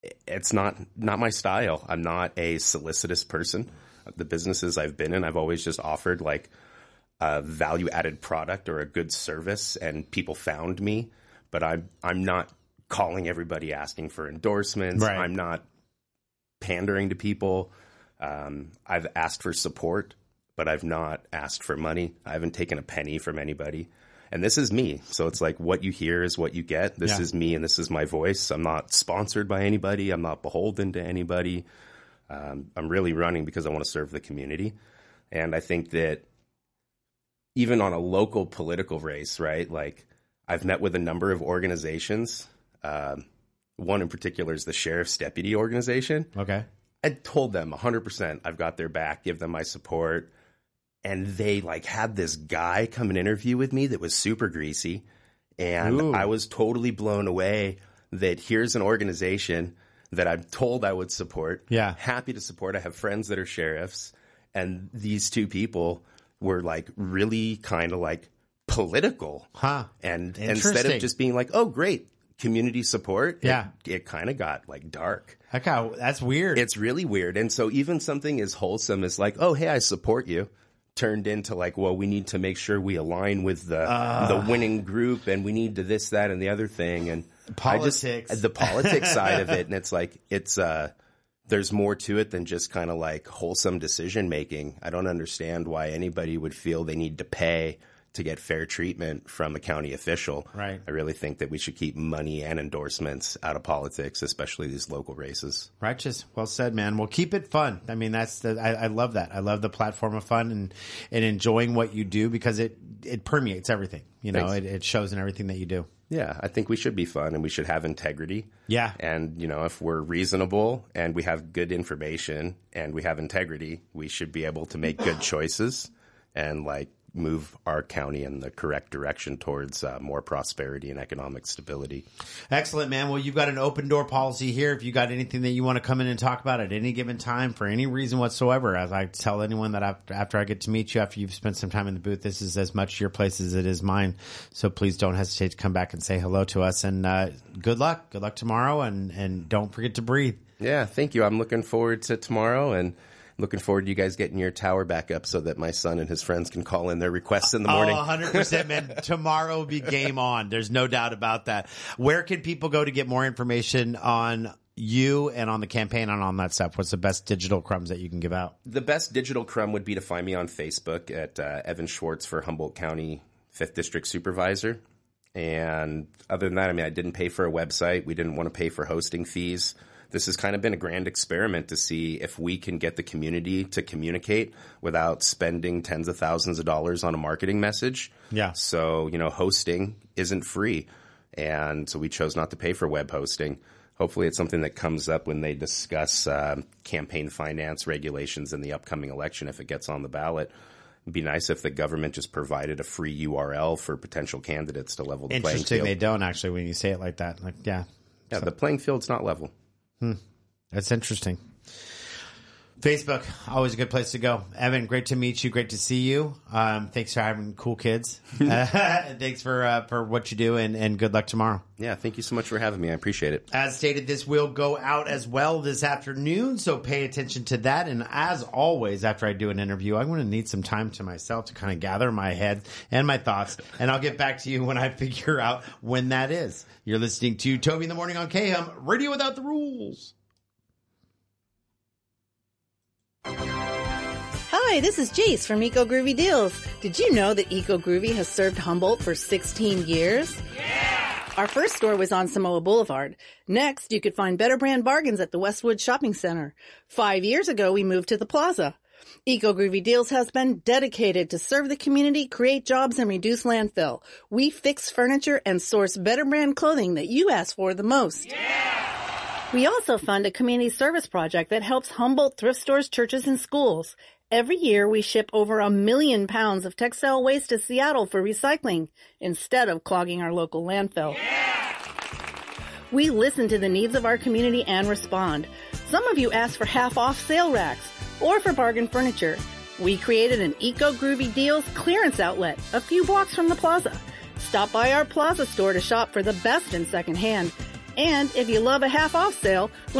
it's not my style. I'm not a solicitous person. The businesses I've been in, I've always just offered like a value added product or a good service, and people found me. But I'm not calling everybody asking for endorsements. Right. I'm not pandering to people. I've asked for support, but I've not asked for money. I haven't taken a penny from anybody. And this is me. So it's like what you hear is what you get. This is me and this is my voice. I'm not sponsored by anybody. I'm not beholden to anybody. I'm really running because I want to serve the community. And I think that even on a local political race, right, like I've met with a number of organizations. One in particular is the Sheriff's Deputy Organization. Okay. I told them 100% I've got their back, give them my support. And they like had this guy come and interview with me that was super greasy. And Ooh. I was totally blown away that here's an organization that I'm told I would support. Yeah. Happy to support. I have friends that are sheriffs. And these two people were like really kind of like political. Huh. And instead of just being like, oh, great, community support. Yeah. It kind of got like dark. That's weird. It's really weird. And so even something as wholesome as like, oh, hey, I support you, turned into like, well, we need to make sure we align with the winning group, and we need to this, that, and the other thing. And politics, the politics side of it. And it's like, there's more to it than just kind of like wholesome decision making. I don't understand why anybody would feel they need to pay to get fair treatment from a county official. Right. I really think that we should keep money and endorsements out of politics, especially these local races. Righteous. Well said, man. Well, keep it fun. I mean, I love that. I love the platform of fun and enjoying what you do, because it permeates everything. You know, it shows in everything that you do. Yeah, I think we should be fun and we should have integrity. Yeah. And, you know, if we're reasonable and we have good information and we have integrity, we should be able to make good choices and like move our county in the correct direction towards more prosperity and economic stability. Excellent, man. Well, you've got an open door policy here. If you got anything that you want to come in and talk about at any given time for any reason whatsoever, as I tell anyone that after I get to meet you, after you've spent some time in the booth, this is as much your place as it is mine. So please don't hesitate to come back and say hello to us. And good luck. Good luck tomorrow. And don't forget to breathe. Yeah, thank you. I'm looking forward to tomorrow, and looking forward to you guys getting your tower back up so that my son and his friends can call in their requests in the morning. 100%, man. Tomorrow will be game on. There's no doubt about that. Where can people go to get more information on you and on the campaign and on that stuff? What's the best digital crumbs that you can give out? The best digital crumb would be to find me on Facebook at Evan Schwartz for Humboldt County 5th District Supervisor. And other than that, I mean, I didn't pay for a website. We didn't want to pay for hosting fees. This has kind of been a grand experiment to see if we can get the community to communicate without spending tens of thousands of dollars on a marketing message. Yeah. So, you know, hosting isn't free. And so we chose not to pay for web hosting. Hopefully it's something that comes up when they discuss campaign finance regulations in the upcoming election if it gets on the ballot. It'd be nice if the government just provided a free URL for potential candidates to level the playing field. Interesting, they don't actually when you say it like that. Like, yeah. Yeah, the playing field's not level. That's interesting. Facebook, always a good place to go. Evan, great to meet you. Great to see you. Thanks for having cool kids. Thanks for what you do, and good luck tomorrow. Yeah, thank you so much for having me. I appreciate it. As stated, this will go out as well this afternoon, so pay attention to that. And as always, after I do an interview, I'm going to need some time to myself to kind of gather my head and my thoughts, and I'll get back to you when I figure out when that is. You're listening to Toby in the Morning on KM, Radio Without the Rules. Hi, this is Jace from Eco Groovy Deals. Did you know that Eco Groovy has served Humboldt for 16 years? Yeah! Our first store was on Samoa Boulevard. Next, you could find better brand bargains at the Westwood Shopping Center. 5 years ago, we moved to the Plaza. Eco Groovy Deals has been dedicated to serve the community, create jobs, and reduce landfill. We fix furniture and source better brand clothing that you ask for the most. Yeah! We also fund a community service project that helps Humboldt thrift stores, churches, and schools. Every year, we ship over 1 million pounds of textile waste to Seattle for recycling instead of clogging our local landfill. Yeah! We listen to the needs of our community and respond. Some of you asked for half-off sale racks or for bargain furniture. We created an Eco Groovy Deals clearance outlet a few blocks from the plaza. Stop by our plaza store to shop for the best in secondhand. And if you love a half off sale,